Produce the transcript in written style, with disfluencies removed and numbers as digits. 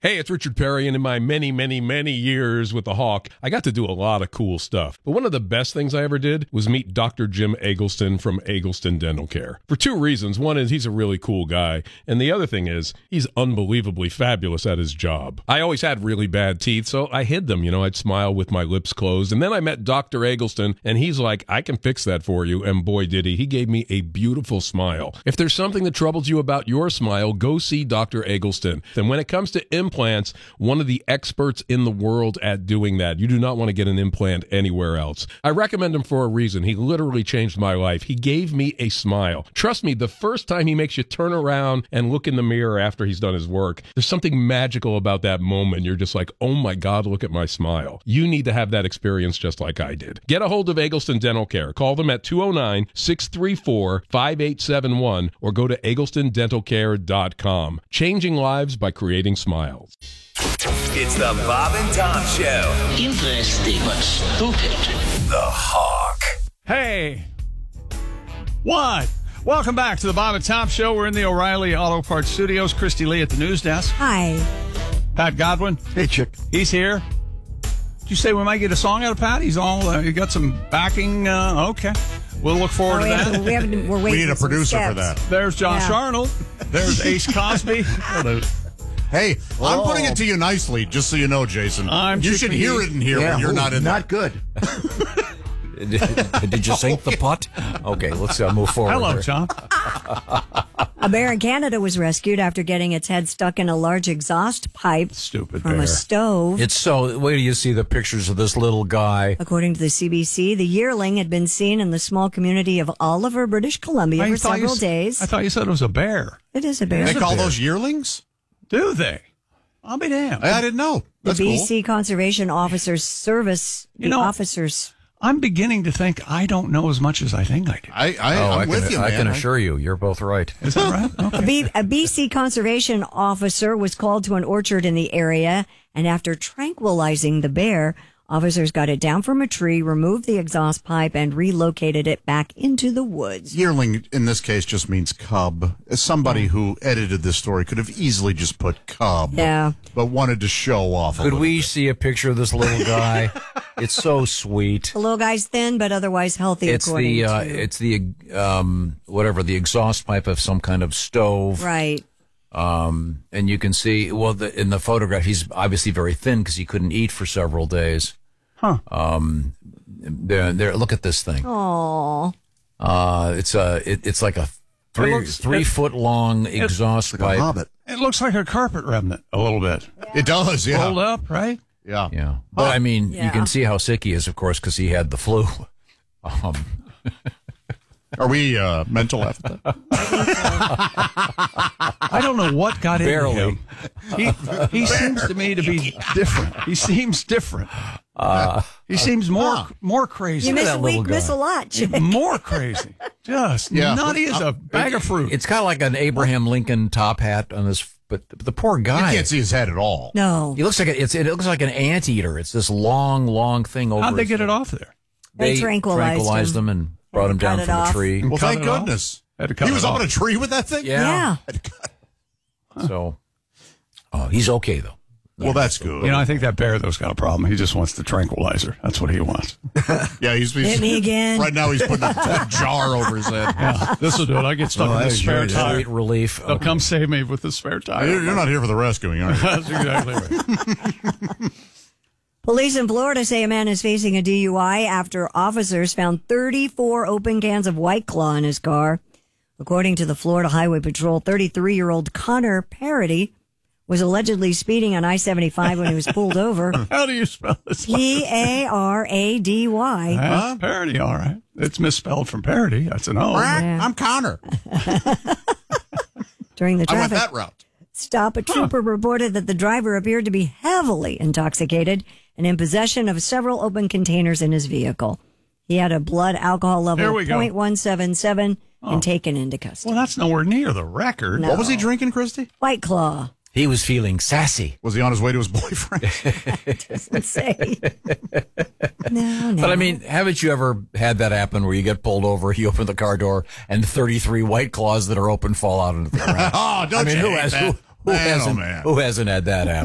Hey, it's Richard Perry, and in my many, many, many years with the Hawk, I got to do a lot of cool stuff. But one of the best things I ever did was meet Dr. Jim Eggleston from Eggleston Dental Care. For two reasons. One is he's a really cool guy, and the other thing is he's unbelievably fabulous at his job. I always had really bad teeth, so I hid them. I'd smile with my lips closed, and then I met Dr. Eggleston, and he's like, I can fix that for you, and boy did he. He gave me a beautiful smile. If there's something that troubles you about your smile, go see Dr. Eggleston. And when it comes to implants, one of the experts in the world at doing that. You do not want to get an implant anywhere else. I recommend him for a reason. He literally changed my life. He gave me a smile. Trust me, the first time he makes you turn around and look in the mirror after he's done his work, there's something magical about that moment. You're just like, oh my God, look at my smile. You need to have that experience just like I did. Get a hold of Eggleston Dental Care. Call them at 209-634-5871 or go to egglestondentalcare.com. Changing lives by creating smiles. It's the Bob and Tom Show. Interesting, but stupid. The Hawk. Hey. What? Welcome back to the Bob and Tom Show. We're in the O'Reilly Auto Parts Studios. Christy Lee at the news desk. Hi. Pat Godwin. Hey, chick. He's here. Did you say we might get a song out of Pat? He's all, you got some backing? Okay. We'll look forward to that. We're waiting. We need a producer steps for that. There's Josh Arnold. There's Ace Cosby. Hey, I'm putting it to you nicely, just so you know, Jason. You should hear it in here when you're not in there. Not good. Did you sink the putt? Okay, let's move forward. Hello, John. A bear in Canada was rescued after getting its head stuck in a large exhaust pipe Stupid from bear. a stove. It's so. Wait till you see the pictures of this little guy. According to the CBC, the yearling had been seen in the small community of Oliver, British Columbia for several days. I thought you said it was a bear. It is a bear. They call those yearlings? Do they? I'll be damned. I didn't know. The That's BC Conservation Officers Service, officers. I'm beginning to think I don't know as much as I think I do. I'm with you, man. I can assure you, you're both right. Is that right? Okay. A BC conservation officer was called to an orchard in the area, and after tranquilizing the bear, officers got it down from a tree, removed the exhaust pipe, and relocated it back into the woods. Yearling, in this case, just means cub. Somebody who edited this story could have easily just put cub. Yeah. But wanted to show off a Could little we bit. see a picture of this little guy? It's so sweet. The little guy's thin, but otherwise healthy. It's the whatever, the exhaust pipe of some kind of stove. Right. And you can see, in the photograph, he's obviously very thin because he couldn't eat for several days. Huh. There. Look at this thing. Aww. It's like a 3 foot long exhaust like pipe. a hobbit. It looks like a carpet remnant a little bit. It does, yeah. Rolled up, right? Yeah. Yeah. But I mean, you can see how sick he is, of course, because he had the flu. Are we mental after that? I don't know what got Barely. into him. He seems to me to be different. He seems different. He seems more crazy. You miss that a little week, guy. miss a lot, Chick. More crazy. Just nutty as a bag of fruit. It's kind of like an Abraham Lincoln top hat on his, but the poor guy. You can't see his head at all. No. He looks like it looks like an anteater. It's this long thing over. How'd they his get head. it off there? They tranquilized him and brought him down cut it from the off. tree. Well, Cut thank it off? goodness. Had to cut He it was up off. in a tree with that thing? Yeah. So, he's okay though. Well, that's good. I think that bear, though's got a problem. He just wants the tranquilizer. That's what he wants. Yeah, he's Hit me again. Right now, he's putting a jar over his head. Yeah, this will do it. I get stuck in this spare tire. Sweet relief. They'll come save me with the spare tire. You're not here for the rescuing, are you? That's exactly right. Police in Florida say a man is facing a DUI after officers found 34 open cans of White Claw in his car. According to the Florida Highway Patrol, 33-year-old Connor Parody was allegedly speeding on I-75 when he was pulled over. How do you spell this? Parady. That's parody, all right. It's misspelled from parody. That's an O. Yeah. I'm Connor. During the I went traffic that route. stop, a trooper reported that the driver appeared to be heavily intoxicated and in possession of several open containers in his vehicle. He had a blood alcohol level There of we go. 0.177 and taken into custody. Well, that's nowhere near the record. No. What was he drinking, Christy? White Claw. He was feeling sassy. Was he on his way to his boyfriend? Doesn't say. No. But I mean, haven't you ever had that happen where you get pulled over, you open the car door, and 33 White Claws that are open fall out into the ground? Oh, don't I mean, you who hate has that? who Man, oh, hasn't man. who hasn't had that happen?